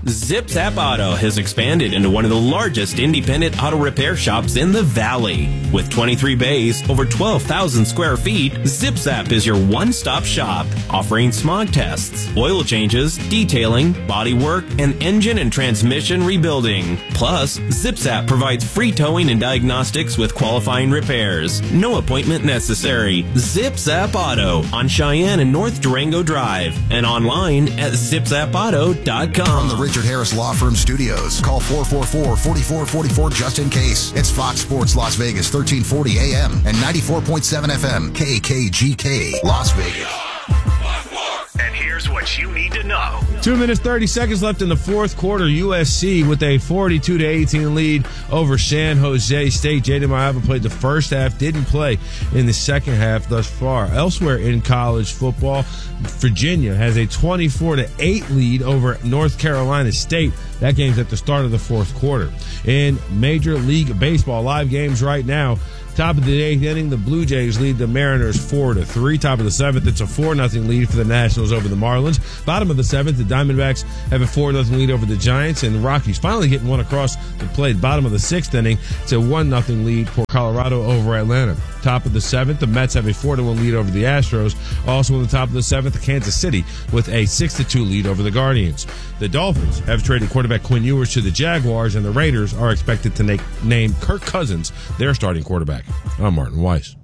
Zip Zap Auto has expanded into one of the largest independent auto repair shops in the Valley. With 23 bays, over 12,000 square feet, Zip Zap is your one-stop shop, offering smog tests, oil changes, detailing, body work, and engine and transmission rebuilding. Plus, Zip Zap provides free towing and diagnostics with qualifying repairs. No appointment necessary. Zip Zap Auto on Cheyenne and North Durango Drive and online at zipzapauto.com. From the Richard Harris Law Firm Studios, call 444-4444 just in case. It's Fox Sports Las Vegas, 1340 AM and 94.7 FM, KKGK, Las Vegas. And here's what you need to know. 2 minutes, 30 seconds left in the fourth quarter. USC with a 42-18 lead over San Jose State. Jaden Mayava played the first half, didn't play in the second half thus far. Elsewhere in college football, Virginia has a 24-8 lead over North Carolina State. That game's at the start of the fourth quarter. In Major League Baseball, live games right now. Top of the eighth inning, the Blue Jays lead the Mariners 4-3. Top of the seventh, it's a 4-0 lead for the Nationals over the Marlins. Bottom of the seventh, the Diamondbacks have a 4-0 lead over the Giants, and the Rockies finally getting one across the plate. Bottom of the sixth inning, it's a 1-0 lead for Colorado over Atlanta. Top of the seventh, the Mets have a 4-1 lead over the Astros. Also in the top of the seventh, Kansas City with a 6-2 lead over the Guardians. The Dolphins have traded quarterback Quinn Ewers to the Jaguars, and the Raiders are expected to name Kirk Cousins their starting quarterback. I'm Martin Weiss.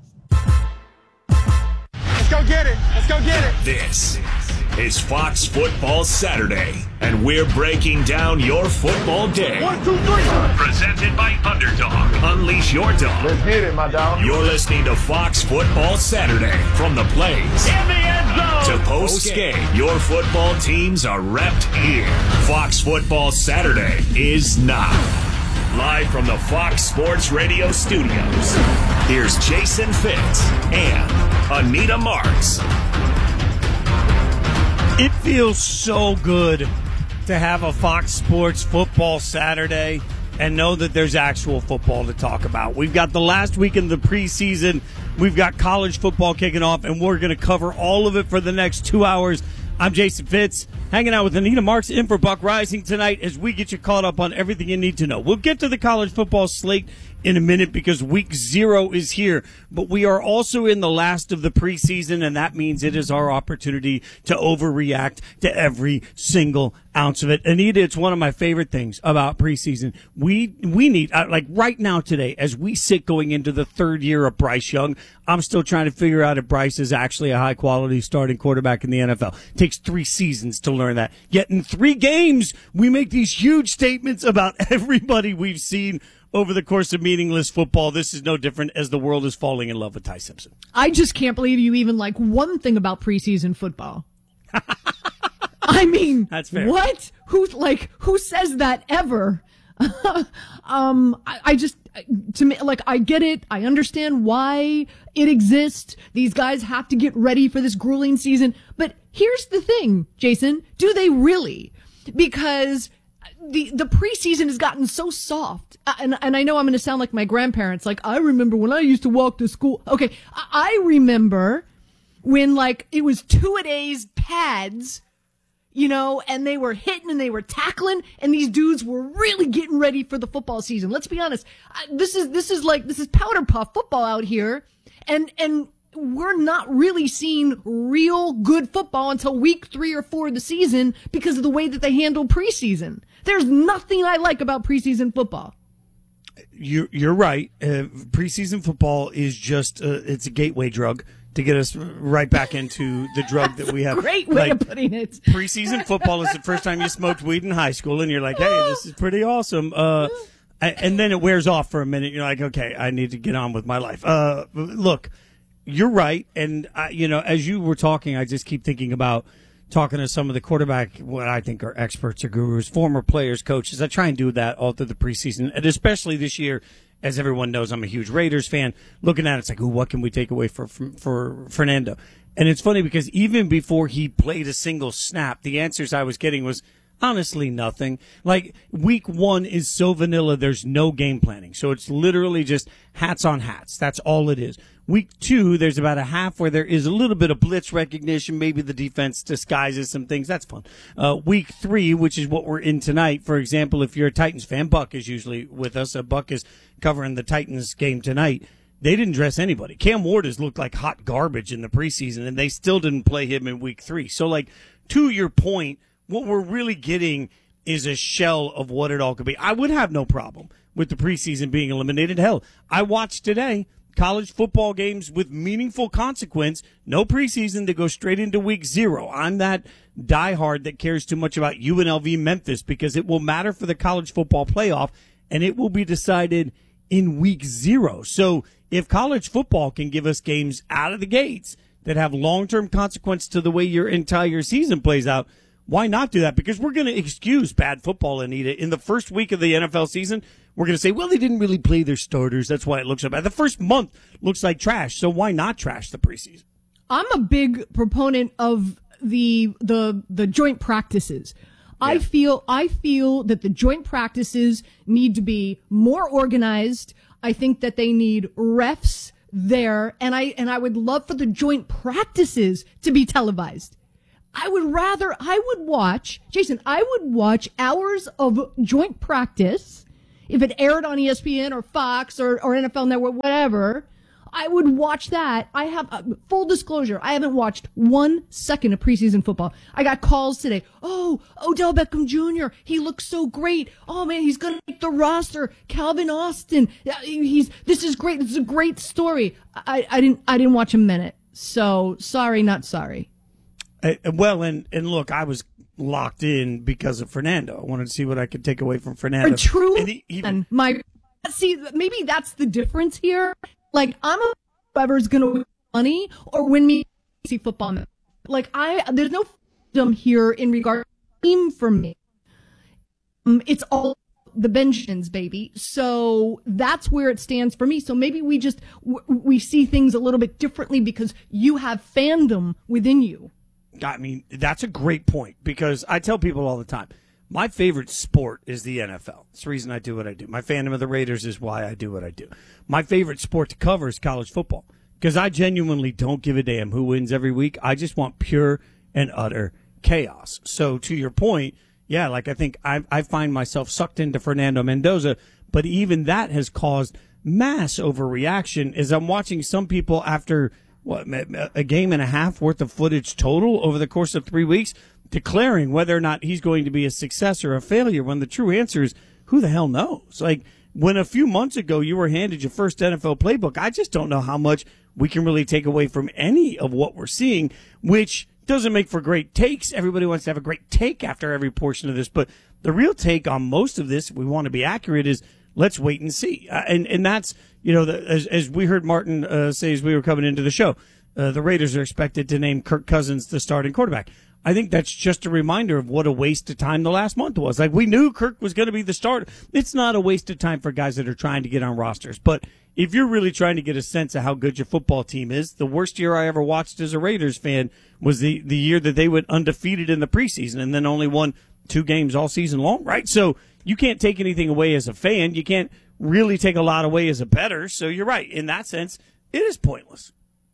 Let's go get it. Let's go get it. This is Fox Football Saturday, and we're breaking down your football day. 1, 2, 3. Presented by Underdog. Unleash your dog. Let's get it, my dog. You're listening to Fox Football Saturday. From the plays In the end zone. to post-game, your football teams are repped here. Fox Football Saturday is now. Live from the Fox Sports Radio studios, here's Jason Fitz and Anita Marks. It feels so good to have a Fox Sports Football Saturday and know that there's actual football to talk about. We've got the last week in the preseason. We've got college football kicking off, and we're going to cover all of it for the next 2 hours. I'm Jason Fitz, hanging out with Anita Marks in for Buck Rising tonight as we get you caught up on everything you need to know. We'll get to the college football slate in a minute because week 0 is here, but we are also in the last of the preseason, and that means it is our opportunity to overreact to every single ounce of it. Anita, it's one of my favorite things about preseason. We need, like right now today, as we sit going into the third year of Bryce Young, I'm still trying to figure out if Bryce is actually a high-quality starting quarterback in the NFL. It takes 3 seasons to learn that. Yet in 3 games, we make these huge statements about everybody we've seen over the course of meaningless football. This is no different as the world is falling in love with Ty Simpson. I just can't believe you even like one thing about preseason football. I mean, that's fair. What? Who says that ever? I just, to me, like, I get it. I understand why it exists. These guys have to get ready for this grueling season. But here's the thing, Jason. Do they really? Because the preseason has gotten so soft. And I know I'm going to sound like my grandparents. Like, I remember when I used to walk to school. Okay. I remember when, like, it was 2-a-days pads, you know, and they were hitting and they were tackling, and these dudes were really getting ready for the football season. Let's be honest. This is powder puff football out here. And we're not really seeing real good football until week 3 or 4 of the season because of the way that they handle preseason. There's nothing I like about preseason football. You're right. Preseason football is just, it's a gateway drug to get us right back into the drug that we have. Great way of putting it. Preseason football is the first time you smoked weed in high school, and you're like, hey, this is pretty awesome. And then it wears off for a minute. You're like, okay, I need to get on with my life. Look, you're right. And, as you were talking, I just keep thinking about talking to some of the quarterback, what I think are experts or gurus, former players, coaches. I try and do that all through the preseason, and especially this year. As everyone knows, I'm a huge Raiders fan. Looking at it, it's like, what can we take away for Fernando? And it's funny because even before he played a single snap, the answers I was getting was, Honestly, nothing. Like, week 1 is so vanilla, there's no game planning. So it's literally just hats on hats. That's all it is. Week 2, there's about a half where there is a little bit of blitz recognition. Maybe the defense disguises some things. That's fun. Week 3, which is what we're in tonight. For example, if you're a Titans fan, Buck is usually with us. Buck is covering the Titans game tonight. They didn't dress anybody. Cam Ward has looked like hot garbage in the preseason, and they still didn't play him in week 3. So, like, to your point, what we're really getting is a shell of what it all could be. I would have no problem with the preseason being eliminated. Hell, I watched today college football games with meaningful consequence, no preseason, to go straight into week 0. I'm that diehard that cares too much about UNLV Memphis because it will matter for the college football playoff, and it will be decided in week 0. So if college football can give us games out of the gates that have long-term consequence to the way your entire season plays out, why not do that? Because we're going to excuse bad football, Anita. In the first week of the NFL season, we're going to say, well, they didn't really play their starters. That's why it looks so bad. The first month looks like trash. So why not trash the preseason? I'm a big proponent of the joint practices. Yeah. I feel that the joint practices need to be more organized. I think that they need refs there, and I would love for the joint practices to be televised. I would watch hours of joint practice if it aired on ESPN or Fox or NFL Network, whatever. I would watch that. I have full disclosure. I haven't watched 1 second of preseason football. I got calls today. Oh, Odell Beckham Jr. He looks so great. Oh man, he's going to make the roster. Calvin Austin. This is great. This is a great story. I didn't watch a minute. So sorry, not sorry. Well, and look, I was locked in because of Fernando. I wanted to see what I could take away from Fernando. True. And maybe that's the difference here. Like, I'm a whoever's going to win money or win me see football. Like, there's no freedom here in regard to team for me. It's all the Benjamins, baby. So that's where it stands for me. So maybe we see things a little bit differently because you have fandom within you. I mean, that's a great point because I tell people all the time, my favorite sport is the NFL. It's the reason I do what I do. My fandom of the Raiders is why I do what I do. My favorite sport to cover is college football because I genuinely don't give a damn who wins every week. I just want pure and utter chaos. So to your point, yeah, like I think I find myself sucked into Fernando Mendoza, but even that has caused mass overreaction as I'm watching some people after a game and a half worth of footage total over the course of 3 weeks, declaring whether or not he's going to be a success or a failure when the true answer is who the hell knows? Like when a few months ago you were handed your first NFL playbook, I just don't know how much we can really take away from any of what we're seeing, which doesn't make for great takes. Everybody wants to have a great take after every portion of this, but the real take on most of this, if we want to be accurate, is let's wait and see. And that's, as we heard Martin say as we were coming into the show, the Raiders are expected to name Kirk Cousins the starting quarterback. I think that's just a reminder of what a waste of time the last month was. Like, we knew Kirk was going to be the starter. It's not a waste of time for guys that are trying to get on rosters. But if you're really trying to get a sense of how good your football team is, the worst year I ever watched as a Raiders fan was the year that they went undefeated in the preseason and then only won 2 games all season long, right? So you can't take anything away as a fan. You can't really take a lot away as a bettor. So you're right. In that sense, it is pointless.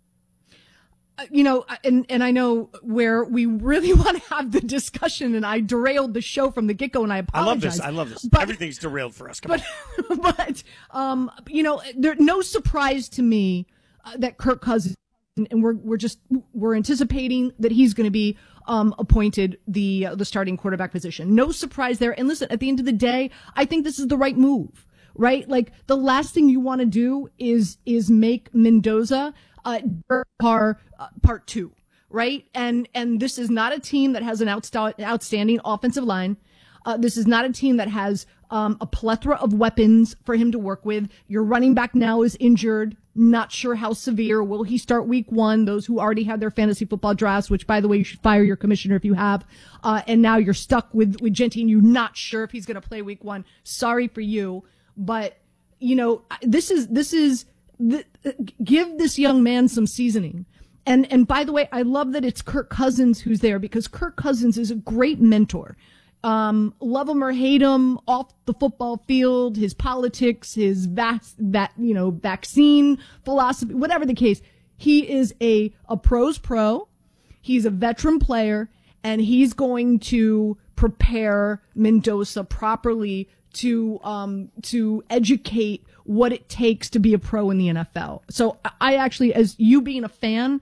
And I know where we really want to have the discussion, and I derailed the show from the get-go, and I apologize. I love this. But, everything's derailed for us. Come on. But there's no surprise to me that Kirk Cousins, and we're anticipating that he's going to be appointed the starting quarterback position. No surprise there. And listen, at the end of the day, I think this is the right move, right? Like, the last thing you want to do is make Mendoza part 2, right? And this is not a team that has an outstanding offensive line. This is not a team that has a plethora of weapons for him to work with. Your running back now is injured. Not sure how severe. Will he start week 1? Those who already have their fantasy football drafts, which, by the way, you should fire your commissioner if you have. And now you're stuck with Genty and you're not sure if he's going to play week 1. Sorry for you. But, this is give this young man some seasoning. And by the way, I love that it's Kirk Cousins who's there because Kirk Cousins is a great mentor. love him or hate him off the football field, his politics, his vaccine philosophy, whatever the case, he is a pro's pro. He's a veteran player, and he's going to prepare Mendoza properly to educate what it takes to be a pro in the NFL. So I actually, as you being a fan,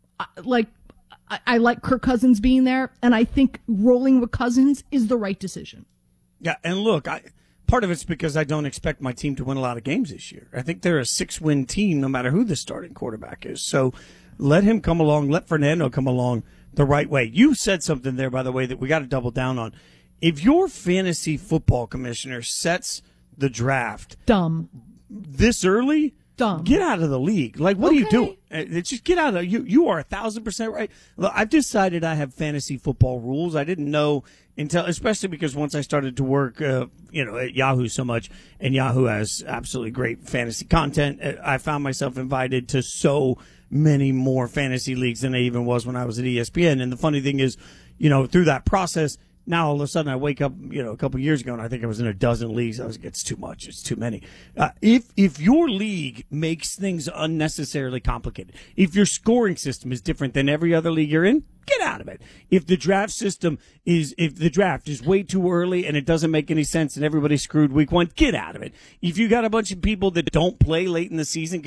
I like Kirk Cousins being there, and I think rolling with Cousins is the right decision. Yeah, and look, part of it's because I don't expect my team to win a lot of games this year. I think they're a 6-win team no matter who the starting quarterback is. So let him come along, let Fernando come along the right way. You said something there, by the way, that we got to double down on. If your fantasy football commissioner sets the draft dumb this early, dumb, get out of the league. Like, what are you doing? Just get out of you are 1,000% right. Look, I've decided I have fantasy football rules. I didn't know until, especially because once I started to work, at Yahoo so much, and Yahoo has absolutely great fantasy content. I found myself invited to so many more fantasy leagues than I even was when I was at ESPN. And the funny thing is, through that process, now all of a sudden I wake up, a couple of years ago, and I think I was in a dozen leagues. I was like, it's too much. It's too many. If your league makes things unnecessarily complicated, if your scoring system is different than every other league you're in, get out of it. If the draft is way too early and it doesn't make any sense and everybody's screwed week 1, get out of it. If you got a bunch of people that don't play late in the season